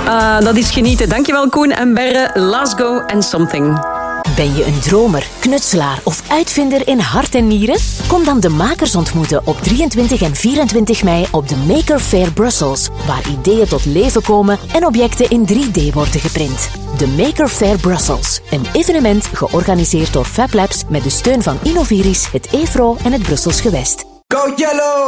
Dat is genieten. Dankjewel Koen en Berre. Let's go and something. Ben je een dromer, knutselaar of uitvinder in hart en nieren? Kom dan de makers ontmoeten op 23 en 24 mei op de Maker Faire Brussels, waar ideeën tot leven komen en objecten in 3D worden geprint. De Maker Faire Brussels, een evenement georganiseerd door Fab Labs met de steun van Innoviris, het EVRO en het Brussels Gewest. Go Yellow!